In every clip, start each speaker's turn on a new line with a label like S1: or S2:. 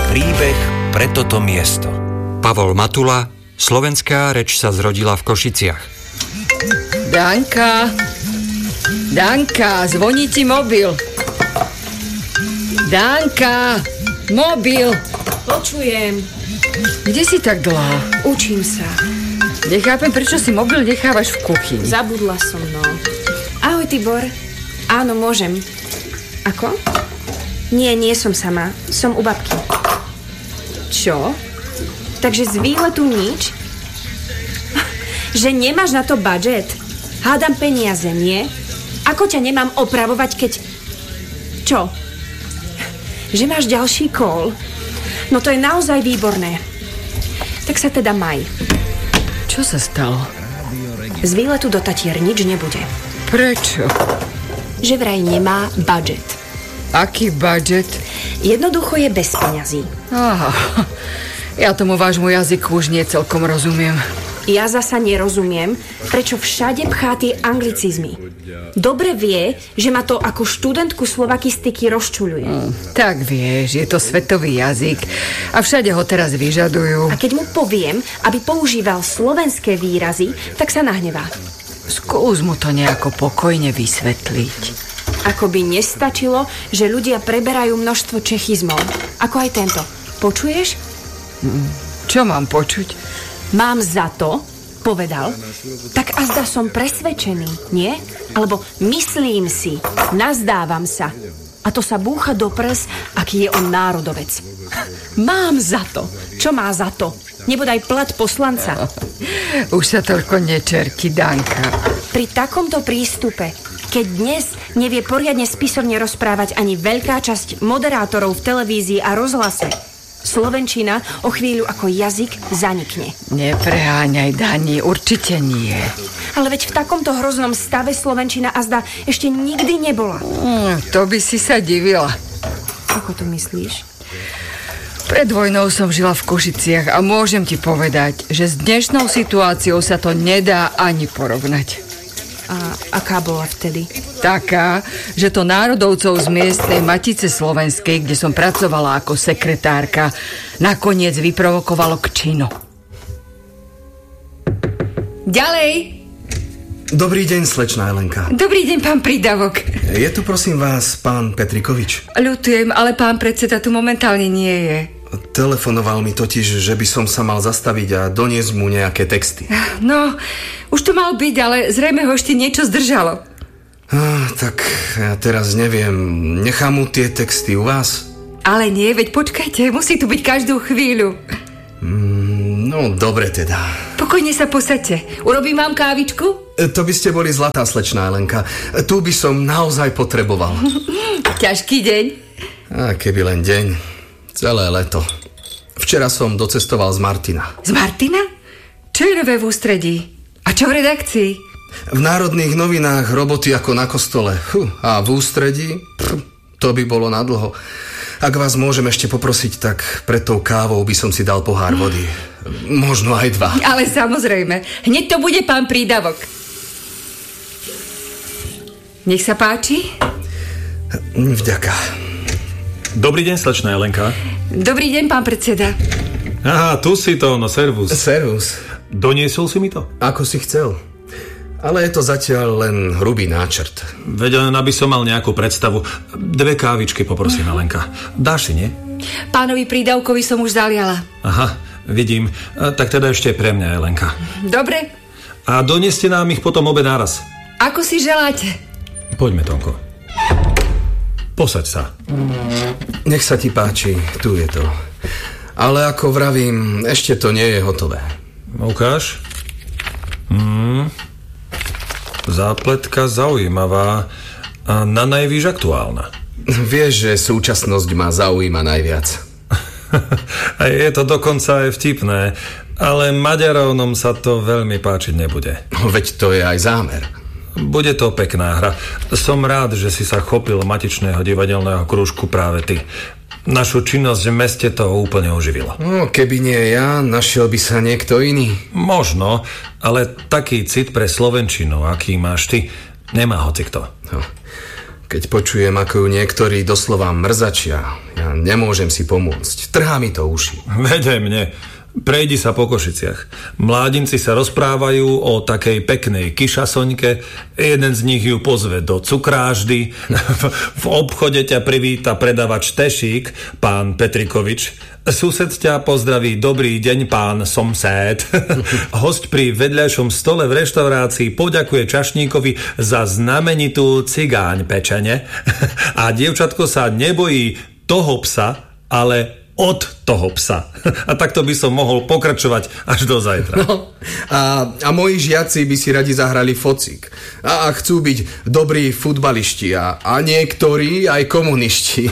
S1: Príbeh pre toto miesto.
S2: Pavol Matula, slovenská reč sa zrodila v Košiciach.
S3: Danka, zvoní ti mobil. Danka, mobil.
S4: Počujem.
S3: Kde si tak dlho?
S4: Učím sa.
S3: Nechápem, prečo si mobil nechávaš v kuchyni.
S4: Zabudla som, no. Ahoj, Tibor. Áno, môžem. Ako? Nie som sama. Som u babky. Čo? Takže z výletu nič? Že nemáš na to budget? Hádam peniaze, nie? Ako ťa nemám opravovať, keď... Čo? Že máš ďalší call? No to je naozaj výborné. Tak sa teda maj.
S3: Čo sa stalo?
S4: Z výletu do Tatier nič nebude.
S3: Prečo?
S4: Že vraj nemá budget.
S3: Aký budget?
S4: Jednoducho je bez peňazí.
S3: Aha, ja tomu vášmu jazyku už nie celkom rozumiem.
S4: Ja zasa nerozumiem, prečo všade pchá tie anglicizmy. Dobre vie, že ma to ako študentku slovakistiky rozčuľuje.
S3: Tak vieš, je to svetový jazyk a všade ho teraz vyžadujú.
S4: A keď mu poviem, aby používal slovenské výrazy, tak sa nahnevá.
S3: Skús mu to nejako pokojne vysvetliť.
S4: Ako by nestačilo, že ľudia preberajú množstvo čechizmov. Ako aj tento. Počuješ?
S3: Čo mám počuť?
S4: Mám za to, povedal. Tak azda som presvedčený, nie? Alebo myslím si, nazdávam sa. A to sa búcha do prs, aký je on národovec. Mám za to. Čo má za to? Nebodaj plat poslanca.
S3: Už sa toľko nečerti, Danka.
S4: Pri takomto prístupe, keď dnes nevie poriadne spisovne rozprávať ani veľká časť moderátorov v televízii a rozhlase, slovenčina o chvíľu ako jazyk zanikne.
S3: Nepreháňaj, Dani, určite nie.
S4: Ale veď v takomto hroznom stave slovenčina azda ešte nikdy nebola.
S3: To by si sa divila.
S4: Ako to myslíš?
S3: Pred vojnou som žila v Košiciach a môžem ti povedať, že s dnešnou situáciou sa to nedá ani porovnať.
S4: A aká bola vtedy?
S3: Taká, že to národovcov z miestnej Matice slovenskej, kde som pracovala ako sekretárka, nakoniec vyprovokovalo k činu. Ďalej!
S5: Dobrý deň, slečná Jelenka.
S3: Dobrý deň, pán Prídavok.
S5: Je tu prosím vás pán Petrikovič?
S3: Ľutujem, ale pán predseda tu momentálne nie je.
S5: Telefonoval mi totiž, že by som sa mal zastaviť a doniesť mu nejaké texty.
S3: No, už to mal byť, ale zrejme ho ešte niečo zdržalo.
S5: Tak ja teraz neviem. Nechám mu tie texty u vás?
S3: Ale nie, veď počkajte, musí tu byť každú chvíľu.
S5: No, dobre teda.
S3: Pokojne sa posaďte. Urobím vám kávičku?
S5: To by ste boli zlatá, slečná Jelenka. Tu by som naozaj potreboval.
S3: Ťažký deň.
S5: Keby len deň. Celé leto. Včera som docestoval z Martina.
S3: Z Martina? Čo je nové v ústredí? A čo v redakcii?
S5: V Národných novinách roboty ako na kostole. A v ústredí? To by bolo nadlho. Ak vás môžem ešte poprosiť, tak pred tou kávou by som si dal pohár vody. Možno aj 2.
S3: Ale samozrejme. Hneď to bude pán Prídavok. Nech sa páči.
S5: Vďaka.
S6: Dobrý deň, slečná Jelenka.
S3: Dobrý deň, pán predseda.
S6: Aha, tu si to, no servus.
S5: Servus.
S6: Doniesol si mi to?
S5: Ako si chcel. Ale je to zatiaľ len hrubý náčrt.
S6: Veď len aby som mal nejakú predstavu. 2 kávičky poprosím, Jelenka. Dáš si, nie?
S3: Pánovi Prídavkovi som už zaliala.
S6: Aha, vidím. Tak teda ešte pre mňa, Jelenka.
S3: Dobre.
S6: A donieste nám ich potom obe naraz.
S3: Ako si želáte.
S6: Poďme, Tonko. Posaď sa.
S5: Nech sa ti páči, tu je to. Ale ako vravím, ešte to nie je hotové.
S6: Ukáž. Zápletka zaujímavá a na najvýš aktuálna.
S5: Vieš, že súčasnosť ma zaujíma najviac.
S6: A je to dokonca aj vtipné, ale Maďarovnom sa to veľmi páčiť nebude.
S5: Veď to je aj zámer.
S6: Bude to pekná hra. Som rád, že si sa chopil matičného divadelného krúžku práve ty. Našu činnosť v meste to úplne oživilo.
S5: No, keby nie ja, našiel by sa niekto iný.
S6: Možno, ale taký cit pre slovenčinu, aký máš ty, nemá hocikto.
S5: No. Keď počujem, ako ju niektorí doslova mrzačia, ja nemôžem si pomôcť. Trhá mi to uši.
S6: Veď aj mne. Prejdi sa po Košiciach. Mládinci sa rozprávajú o takej peknej kyšasoňke. Jeden z nich ju pozve do cukráždy. V obchode ťa privíta predavač Tešík, pán Petrikovič. Sused ťa pozdraví: dobrý deň, pán Somséd. Hosť pri vedľajšom stole v reštaurácii poďakuje čašníkovi za znamenitú cigáň pečene. A dievčatko sa nebojí toho psa, ale od toho psa. A takto by som mohol pokračovať až do zajtra.
S5: No, a moji žiaci by si radi zahrali focik. A chcú byť dobrí futbalisti a niektorí aj komunisti.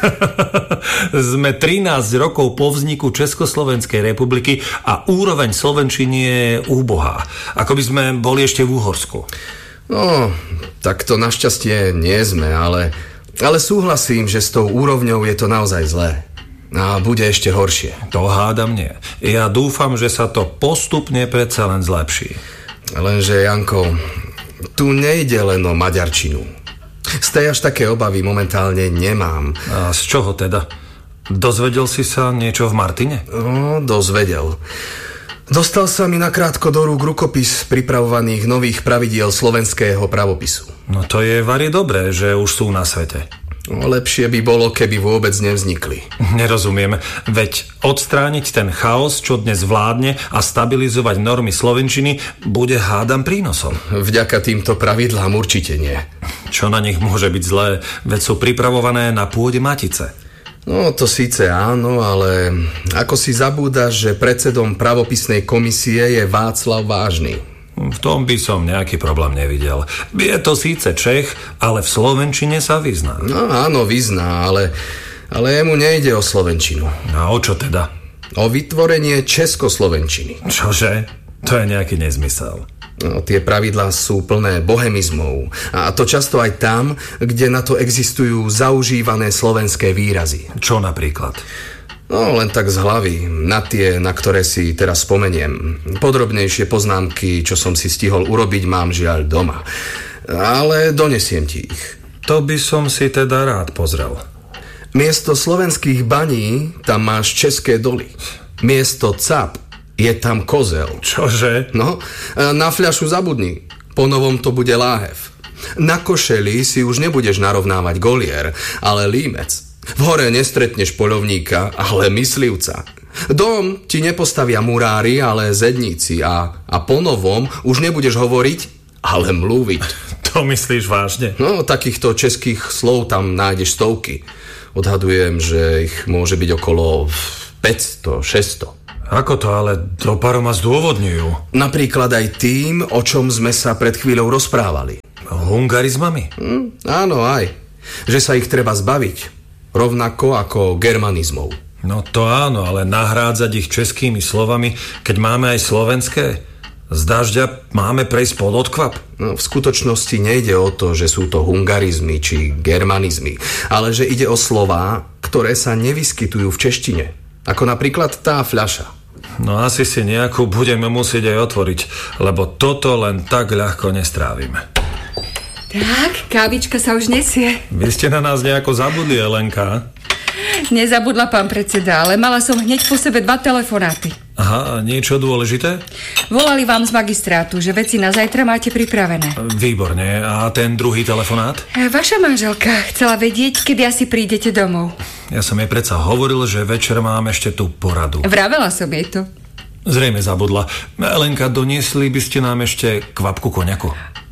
S6: Sme 13 rokov po vzniku Československej republiky a úroveň slovenčiny je úbohá. Ako by sme boli ešte v Uhorsku.
S5: No, tak to našťastie nie sme, ale súhlasím, že s tou úrovňou je to naozaj zlé. A bude ešte horšie.
S6: To hádam nie. Ja dúfam, že sa to postupne predsa len zlepší.
S5: Lenže, Janko, tu nejde len o maďarčinu. Z tej až také obavy momentálne nemám.
S6: A z čoho teda? Dozvedel si sa niečo v Martine?
S5: No, dozvedel. Dostal sa mi nakrátko do rúk rukopis pripravovaných nových pravidiel slovenského pravopisu.
S6: No to je vari dobré, že už sú na svete.
S5: No, lepšie by bolo, keby vôbec nevznikli.
S6: Nerozumiem. Veď odstrániť ten chaos, čo dnes vládne, a stabilizovať normy slovenčiny bude, hádam, prínosom.
S5: Vďaka týmto pravidlám určite nie.
S6: Čo na nich môže byť zlé? Veď sú pripravované na pôde Matice.
S5: No, to síce áno, ale ako si zabúdaš, že predsedom pravopisnej komisie je Václav Vážny.
S6: V tom by som nejaký problém nevidel. Je to síce Čech, ale v slovenčine sa vyzná.
S5: No áno, vyzná, ale jemu nejde o slovenčinu.
S6: A o čo teda?
S5: O vytvorenie českoslovenčiny.
S6: Čože? To je nejaký nezmysel.
S5: No, tie pravidlá sú plné bohemizmov. A to často aj tam, kde na to existujú zaužívané slovenské výrazy.
S6: Čo napríklad?
S5: No, len tak z hlavy. Na tie, na ktoré si teraz spomeniem. Podrobnejšie poznámky, čo som si stihol urobiť, mám žiaľ doma. Ale donesiem ti ich.
S6: To by som si teda rád pozrel.
S5: Miesto slovenských baní tam máš české doly. Miesto cap je tam kozel.
S6: Čože?
S5: No, na fľašu zabudni. Po novom to bude láhev. Na košeli si už nebudeš narovnávať golier, ale límec. V hore nestretneš poľovníka, ale myslivca. Dom ti nepostavia murári, ale zedníci. A po novom už nebudeš hovoriť, ale mluviť.
S6: To myslíš vážne?
S5: No, takýchto českých slov tam nájdeš stovky. Odhadujem, že ich môže byť okolo 500, 600.
S6: Ako to ale do paroma zdôvodňujú?
S5: Napríklad aj tým, o čom sme sa pred chvíľou rozprávali.
S6: Hungarizmami?
S5: Áno, aj. Že sa ich treba zbaviť. Rovnako ako germanizmov.
S6: No to áno, ale nahrádzať ich českými slovami, keď máme aj slovenské? Z dažďa máme prejsť pod odkvap?
S5: No, v skutočnosti nejde o to, že sú to hungarizmy či germanizmy, ale že ide o slová, ktoré sa nevyskytujú v češtine. Ako napríklad tá fľaša.
S6: No asi si nejakú budeme musieť aj otvoriť, lebo toto len tak ľahko nestrávime.
S3: Tak, kávička sa už nesie.
S6: Vy ste na nás nejako zabudli, Elenka.
S3: Nezabudla, pán predseda, ale mala som hneď po sebe 2 telefonáty.
S6: Aha, niečo dôležité?
S3: Volali vám z magistrátu, že veci na zajtra máte pripravené.
S6: Výborne. A ten druhý telefonát?
S3: Vaša manželka chcela vedieť, kedy asi prídete domov.
S6: Ja som jej predsa hovoril, že večer mám ešte tú poradu.
S3: Vravela som jej to.
S6: Zrejme zabudla. Elenka, doniesli by ste nám ešte kvapku koňaku?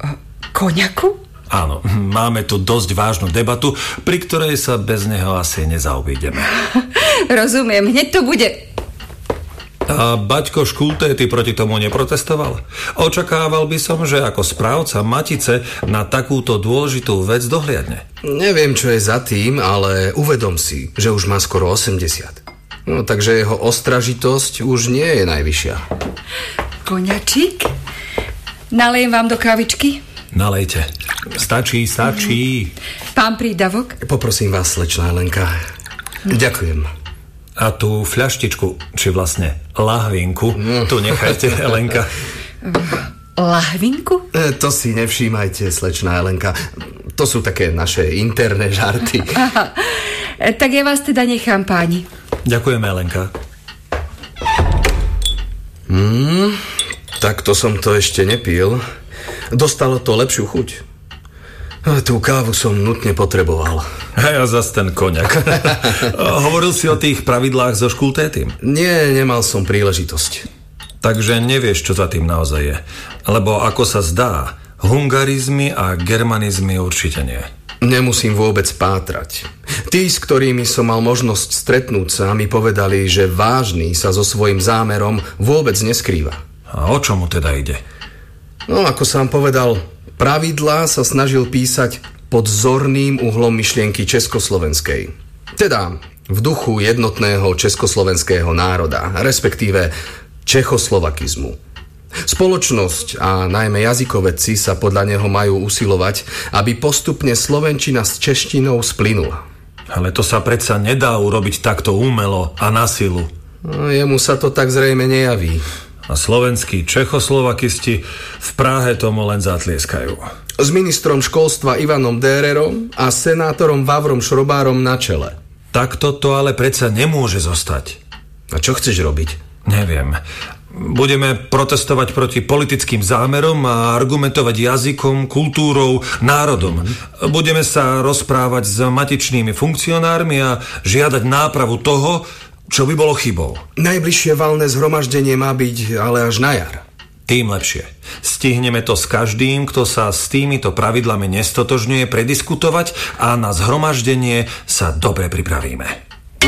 S3: Koňaku?
S6: Áno, máme tu dosť vážnu debatu, pri ktorej sa bez neho asi nezaobídeme.
S3: Rozumiem, hneď to bude.
S6: A Baťko Škulté, ty proti tomu neprotestoval? Očakával by som, že ako správca Matice na takúto dôležitú vec dohliadne.
S5: Neviem, čo je za tým, ale uvedom si, že už má skoro 80. No, takže jeho ostražitosť už nie je najvyššia.
S3: Koňačík? Nalejem vám do kávičky?
S6: Nalejte. Stačí.
S3: Pán prídavok?
S5: Poprosím vás, slečná Helenka. Ďakujem.
S6: A tú fľaštičku, či vlastne lahvinku, tu nechajte, Helenka.
S3: lahvinku?
S5: To si nevšímajte, slečná Helenka. To sú také naše interné žarty.
S3: Aha. Tak ja vás teda nechám, páni.
S6: Ďakujem, Helenka.
S5: Tak to som to ešte nepil. Dostalo to lepšiu chuť. Tú kávu som nutne potreboval.
S6: A ja zas ten koňak. Hovoril si o tých pravidlách so škultétym?
S5: Nie, nemal som príležitosť.
S6: Takže nevieš, čo za tým naozaj je. Lebo ako sa zdá, hungarizmy a germanizmy určite nie.
S5: Nemusím vôbec pátrať. Tí, s ktorými som mal možnosť stretnúť sa, mi povedali, že Vážny sa so svojím zámerom vôbec neskrýva.
S6: A o čomu teda ide?
S5: No, ako som povedal, pravidlá sa snažil písať pod zorným uhlom myšlienky československej. Teda v duchu jednotného československého národa, respektíve čechoslovakizmu. Spoločnosť a najmä jazykovedci sa podľa neho majú usilovať, aby postupne slovenčina s češtinou splynula.
S6: Ale to sa predsa nedá urobiť takto umelo a na silu.
S5: No, jemu sa to tak zrejme nejaví.
S6: A slovenskí čechoslovakisti v Prahe tomu len zatlieskajú.
S5: S ministrom školstva Ivanom Dérerom a senátorom Vavrom Šrobárom na čele.
S6: Takto to ale predsa nemôže zostať.
S5: A čo chceš robiť?
S6: Neviem. Budeme protestovať proti politickým zámerom a argumentovať jazykom, kultúrou, národom. Budeme sa rozprávať s matičnými funkcionármi a žiadať nápravu toho, čo by bolo chybou.
S5: Najbližšie valné zhromaždenie má byť ale až na jar.
S6: Tým lepšie. Stihneme to s každým, kto sa s týmito pravidlami nestotožňuje, prediskutovať a na zhromaždenie sa dobre pripravíme.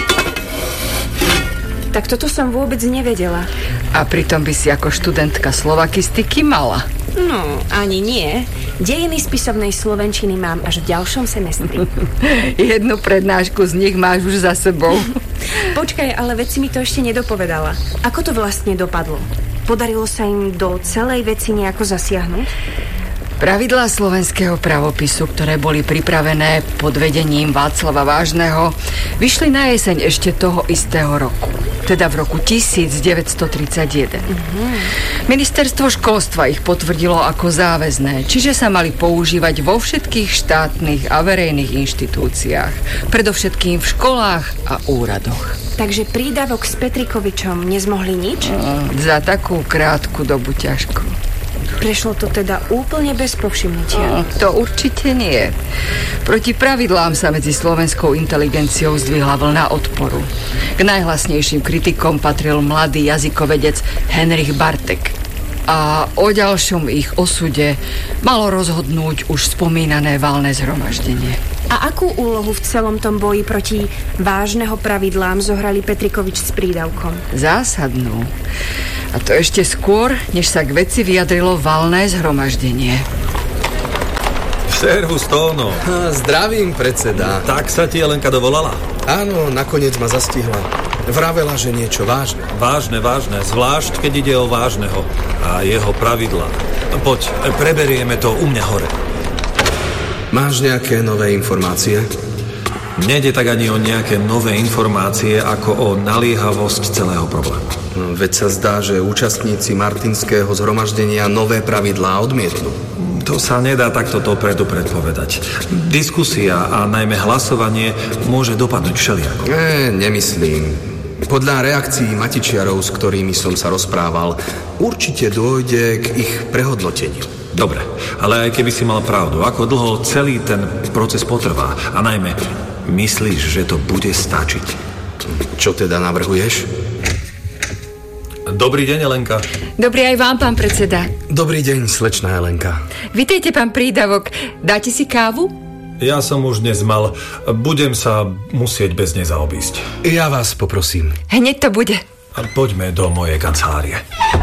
S4: Tak toto som vôbec nevedela.
S3: A pritom by si ako študentka slovakistiky mala.
S4: No, ani nie. Dejiny spisovnej slovenčiny mám až v ďalšom semestri.
S3: Jednu prednášku z nich máš už za sebou.
S4: Počkaj, ale veď si mi to ešte nedopovedala. Ako to vlastne dopadlo? Podarilo sa im do celej veci nejako zasiahnuť?
S3: Pravidlá slovenského pravopisu, ktoré boli pripravené pod vedením Václava Vážneho, vyšli na jeseň ešte toho istého roku. Teda v roku 1931. Ministerstvo školstva ich potvrdilo ako záväzné, čiže sa mali používať vo všetkých štátnych a verejných inštitúciách, predovšetkým v školách a úradoch.
S4: Takže prídavok s Petrikovičom nezmohli nič?
S3: Za takú krátku dobu ťažko.
S4: Prešlo to teda úplne bez povšimnutia?
S3: To určite nie. Proti pravidlám sa medzi slovenskou inteligenciou zdvihla vlna odporu. K najhlasnejším kritikom patril mladý jazykovedec Henrich Bartek. A o ďalšom ich osude malo rozhodnúť už spomínané valné zhromaždenie.
S4: A akú úlohu v celom tom boji proti Vážneho pravidlám zohrali Petrikovič s prídavkom?
S3: Zásadnú. A to ešte skôr, než sa k veci vyjadrilo valné zhromaždenie.
S6: Servus, Tóno.
S5: Zdravím, predseda.
S6: Tak sa ti Jelenka dovolala?
S5: Áno, nakoniec ma zastihla. Vravela, že niečo vážne.
S6: Vážne, zvlášť keď ide o Vážneho a jeho pravidlá. Poď, preberieme to u mňa hore.
S5: Máš nejaké nové informácie?
S6: Nejde tak ani o nejaké nové informácie, ako o naliehavosť celého problému.
S5: No, veď sa zdá, že účastníci Martinského zhromaždenia nové pravidlá odmietnú.
S6: To sa nedá takto dopredu predpovedať. Diskusia a najmä hlasovanie môže dopadnúť všelijako.
S5: Nemyslím. Podľa reakcií matičiarov, s ktorými som sa rozprával, určite dôjde k ich prehodnoteniu.
S6: Dobre, ale aj keby si mal pravdu, ako dlho celý ten proces potrvá a najmä myslíš, že to bude stačiť?
S5: Čo teda navrhuješ?
S6: Dobrý deň, Helenka.
S3: Dobrý aj vám, pán predseda.
S5: Dobrý deň, slečná Helenka.
S3: Vitejte, pán prídavok. Dáte si kávu?
S6: Ja som už dnes mal. Budem sa musieť bez nej zaobísť.
S5: Ja vás poprosím.
S3: Hneď to bude.
S6: Poďme do mojej kancelárie.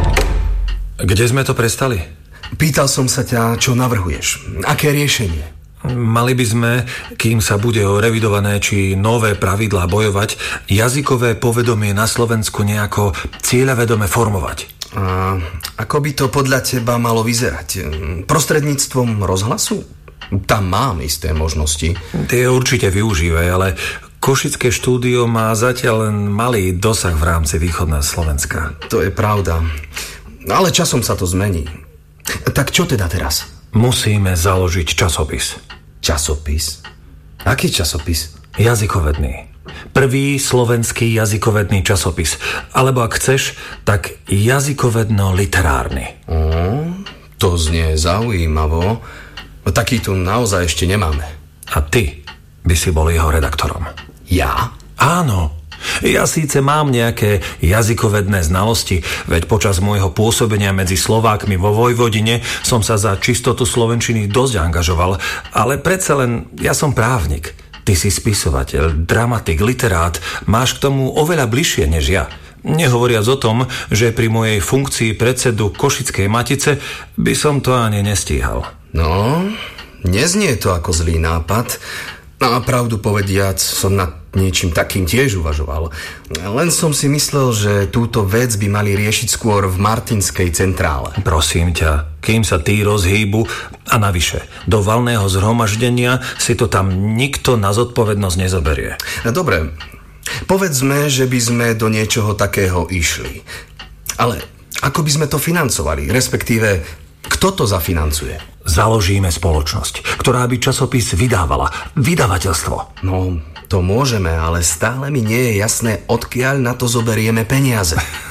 S6: Kde sme to prestali?
S5: Pýtal som sa ťa, čo navrhuješ. Aké riešenie?
S6: Mali by sme, kým sa bude o revidované či nové pravidlá bojovať, jazykové povedomie na Slovensku nejako cieľavedome formovať.
S5: A ako by to podľa teba malo vyzerať? Prostredníctvom rozhlasu? Tam mám isté možnosti.
S6: Tie určite využívaj, ale Košické štúdio má zatiaľ len malý dosah v rámci východného Slovenska.
S5: To je pravda. Ale časom sa to zmení. Tak čo teda teraz?
S6: Musíme založiť časopis.
S5: Časopis? Aký časopis?
S6: Jazykovedný. Prvý slovenský jazykovedný časopis. Alebo ak chceš, tak jazykovedno-literárny.
S5: To znie zaujímavo. Taký tu naozaj ešte nemáme.
S6: A ty by si bol jeho redaktorom.
S5: Ja?
S6: Áno. Ja síce mám nejaké jazykovedné znalosti, veď počas môjho pôsobenia medzi Slovákmi vo Vojvodine som sa za čistotu slovenčiny dosť angažoval, ale predsa len ja som právnik. Ty si spisovateľ, dramatik, literát, máš k tomu oveľa bližšie než ja. Nehovoriac o tom, že pri mojej funkcii predsedu Košickej Matice by som to ani nestíhal.
S5: No, neznie to ako zlý nápad. No a pravdu povediac, som nad niečím takým tiež uvažoval. Len som si myslel, že túto vec by mali riešiť skôr v Martinskej centrále.
S6: Prosím ťa, kým sa tí rozhýbu a navyše, do valného zhromaždenia si to tam nikto na zodpovednosť nezoberie.
S5: Dobre, povedzme, že by sme do niečoho takého išli. Ale ako by sme to financovali? Respektíve, kto to zafinancuje?
S6: Založíme spoločnosť, ktorá by časopis vydávala. Vydavateľstvo.
S5: No, to môžeme, ale stále mi nie je jasné, odkiaľ na to zoberieme peniaze.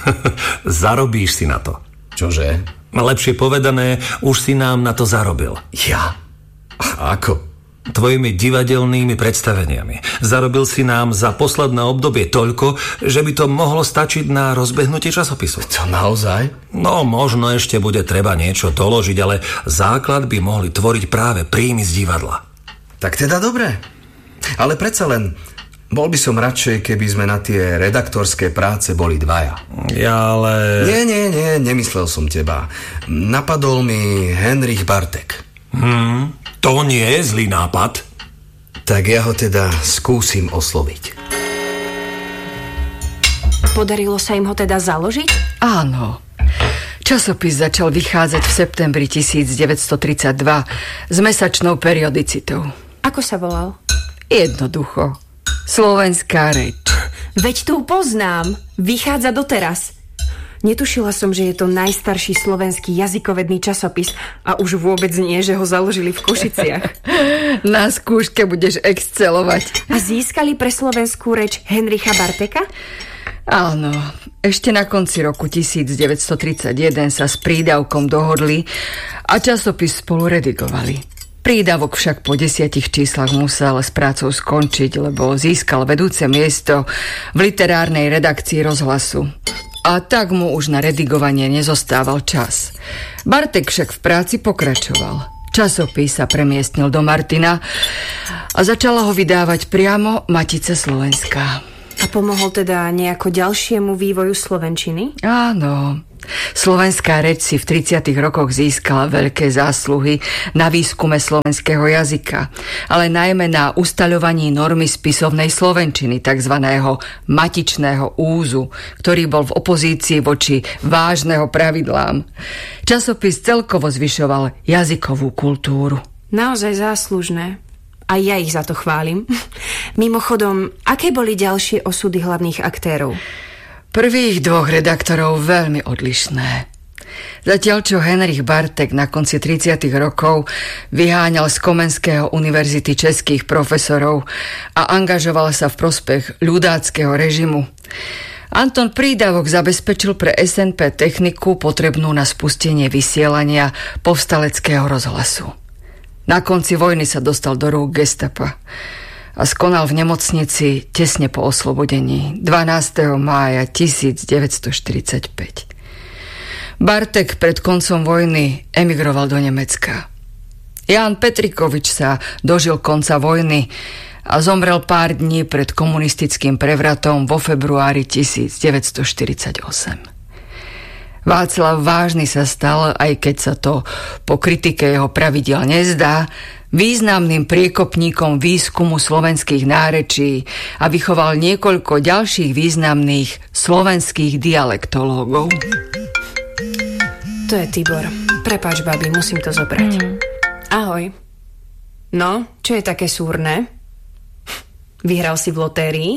S6: Zarobíš si na to.
S5: Čože?
S6: Lepšie povedané, už si nám na to zarobil.
S5: Ja? A ako?
S6: Tvojimi divadelnými predstaveniami. Zarobil si nám za posledné obdobie toľko, že by to mohlo stačiť na rozbehnutie časopisu.
S5: To naozaj?
S6: No, možno ešte bude treba niečo doložiť, ale základ by mohli tvoriť práve príjmy z divadla.
S5: Tak teda dobre. Ale predsa len, bol by som radšej, keby sme na tie redaktorské práce boli dvaja.
S6: Ja ale...
S5: Nie, nemyslel som teba. Napadol mi Henrich Bartek.
S6: To nie je zlý nápad.
S5: Tak ja ho teda skúsim osloviť.
S4: Podarilo sa im ho teda založiť?
S3: Áno. Časopis začal vychádzať v septembri 1932 s mesačnou periodicitou.
S4: Ako sa volal?
S3: Jednoducho. Slovenská reč.
S4: Veď tu poznám. Vychádza doteraz. Netušila som, že je to najstarší slovenský jazykovedný časopis a už vôbec nie, že ho založili v Košiciach.
S3: Na skúške budeš excelovať.
S4: A získali pre slovenskú reč Henricha Barteka?
S3: Áno. Ešte na konci roku 1931 sa s prídavkom dohodli a časopis spolu redigovali. Prídavok však po 10 číslach musel s prácou skončiť, lebo získal vedúce miesto v literárnej redakcii rozhlasu. A tak mu už na redigovanie nezostával čas. Bartek však v práci pokračoval. Časopis sa premiestnil do Martina a začala ho vydávať priamo Matice Slovenská.
S4: A pomohol teda nejako ďalšiemu vývoju slovenčiny?
S3: Áno. Slovenská reč si v 30. rokoch získala veľké zásluhy na výskume slovenského jazyka, ale najmä na ustaľovaní normy spisovnej slovenčiny, takzvaného matičného úzu, ktorý bol v opozícii voči vážneho pravidlám. Časopis celkovo zvyšoval jazykovú kultúru.
S4: Naozaj záslužné. A ja ich za to chválim. Mimochodom, aké boli ďalšie osudy hlavných aktérov?
S3: Prvých dvoch redaktorov veľmi odlišné. Zatiaľ, čo Henrich Bartek na konci 30. rokov vyháňal z Komenského univerzity českých profesorov a angažoval sa v prospech ľudáckeho režimu, Anton Prídavok zabezpečil pre SNP techniku potrebnú na spustenie vysielania povstaleckého rozhlasu. Na konci vojny sa dostal do rúk gestapa a skonal v nemocnici tesne po oslobodení 12. mája 1945. Bartek pred koncom vojny emigroval do Nemecka. Ján Petrikovič sa dožil konca vojny a zomrel pár dní pred komunistickým prevratom vo februári 1948. Václav Vážny sa stal, aj keď sa to po kritike jeho pravidiel nezdá, významným priekopníkom výskumu slovenských nárečí a vychoval niekoľko ďalších významných slovenských dialektológov.
S4: To je Tibor. Prepáč, babi, musím to zobrať. Ahoj. No, čo je také súrne? Vyhral si v lotérii?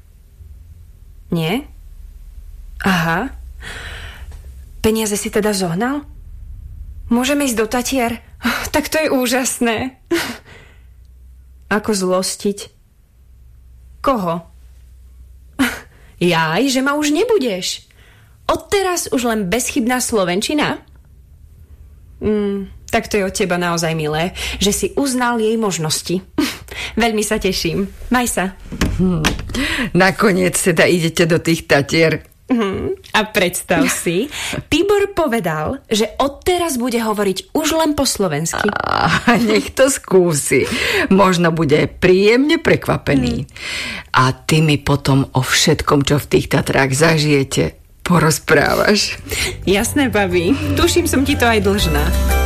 S4: Nie? Aha. Peniaze si teda zohnal? Môžeme ísť do Tatier? Tak to je úžasné. Ako zlostiť? Koho? Jaj, že ma už nebudeš. Odteraz už len bezchybná slovenčina? Tak to je od teba naozaj milé, že si uznal jej možnosti. Veľmi sa teším. Maj sa.
S3: Nakoniec teda idete do tých Tatier.
S4: A predstav si, Tibor povedal, že odteraz bude hovoriť už len po slovensky.
S3: A nech to skúsi. Možno bude príjemne prekvapený. A ty mi potom o všetkom, čo v tých Tatrách zažijete, porozprávaš.
S4: Jasné, babi. Tuším, som ti to aj dlžná.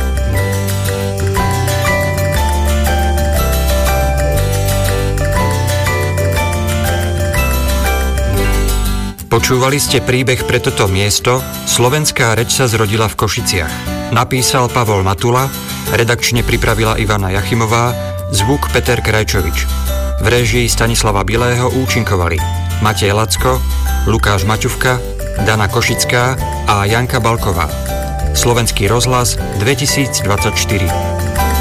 S2: Počúvali ste príbeh Pre toto miesto, slovenská reč sa zrodila v Košiciach. Napísal Pavol Matula, redakčne pripravila Ivana Jachimová, zvuk Peter Krajčovič. V réžii Stanislava Bilého účinkovali Matej Lacko, Lukáš Maťuvka, Dana Košická a Janka Balková. Slovenský rozhlas 2024.